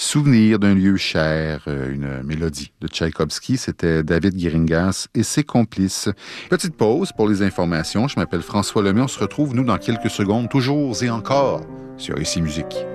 Souvenir d'un lieu cher, une mélodie de Tchaïkovski. C'était David Guéringas et ses complices. Petite pause pour les informations. Je m'appelle François Lemay. On se retrouve, nous, dans quelques secondes, toujours et encore, sur ICI Musique.